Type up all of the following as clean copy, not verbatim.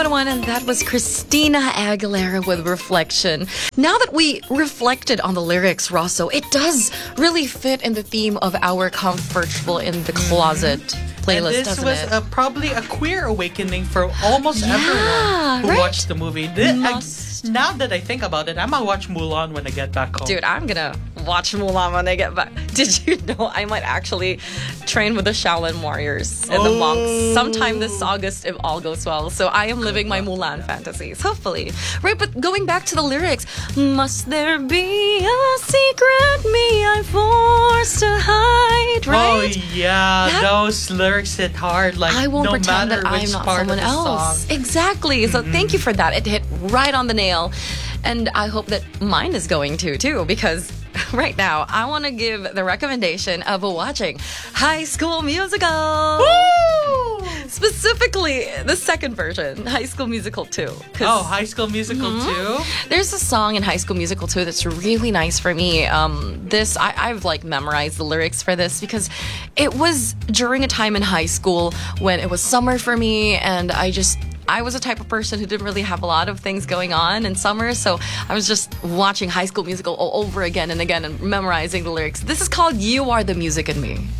101, and that was Christina Aguilera with Reflection. Now that we reflected on the lyrics, Rosso, it does really fit in the theme of our Comfortable in the Closet playlist, and this doesn't was it? Probably a queer awakening for almost everyone who right? watched the movie. Now that I think about it, I'm gonna watch Mulan when I get back home. Dude, I'm gonna watch Mulan when I get back. Did you know I might actually train with the Shaolin warriors and the monks sometime this August if all goes well? So I am living my Mulan fantasies, hopefully. Right, but going back to the lyrics, must there be a secret me I'm forced to hide, right? Oh yeah, those lyrics hit hard. Like I won't no pretend matter that I'm which not part someone of the else. song. Exactly. So thank you for that. It hit right on the nail. And I hope that mine is going to too, because right now I want to give the recommendation of watching High School Musical. Woo! Specifically, the second version, High School Musical 2. Oh, High School Musical 2? There's a song in High School Musical 2 that's really nice for me. I've like memorized the lyrics for this because it was during a time in high school when it was summer for me, and I was a type of person who didn't really have a lot of things going on in summer, so I was just watching High School Musical all over again and again and memorizing the lyrics. This is called You Are the Music in Me.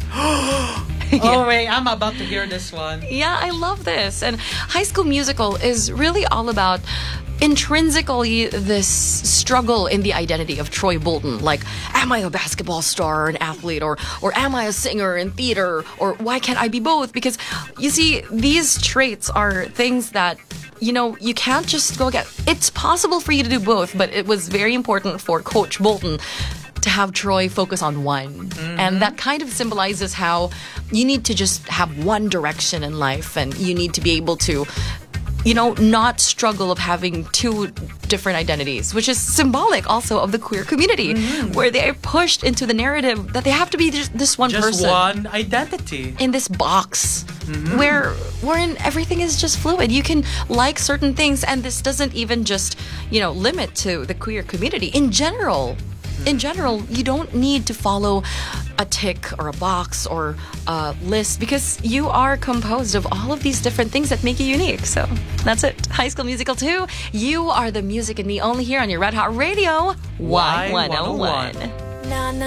Oh wait, I'm about to hear this one. Yeah, I love this. And High School Musical is really all about intrinsically this struggle in the identity of Troy Bolton. Like, am I a basketball star or an athlete, or am I a singer in theater, or why can't I be both? Because you see, these traits are things that you can't just go get. It's possible for you to do both, but it was very important for Coach Bolton to have Troy focus on one. And that kind of symbolizes how you need to just have one direction in life, and you need to be able to not struggle of having two different identities, which is symbolic also of the queer community, where they are pushed into the narrative that they have to be this one just person. one identity. In this box, wherein everything is just fluid. You can like certain things, and this doesn't even just, limit to the queer community. In general, you don't need to follow a tick or a box or a list, because you are composed of all of these different things that make you unique. So that's it. High School Musical 2, You Are the Music in Me, only here on your Red Hot Radio, Y101.